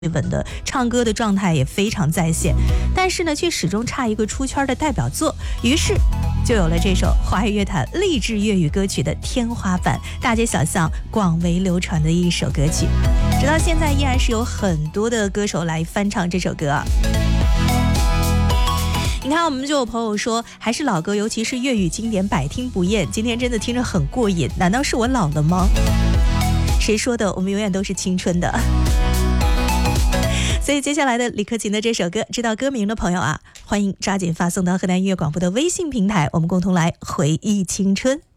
稳的，唱歌的状态也非常在线，但是呢，却始终差一个出圈的代表作，于是就有了这首华语乐坛励志粤语歌曲的天花板，大街小巷广为流传的一首歌曲。直到现在，依然是有很多的歌手来翻唱这首歌啊。你看，我们就有朋友说，还是老歌，尤其是粤语经典，百听不厌。今天真的听着很过瘾，难道是我老了吗？谁说的？我们永远都是青春的。所以接下来的李克勤的这首歌，知道歌名的朋友啊，欢迎抓紧发送到河南音乐广播的微信平台，我们共同来回忆青春。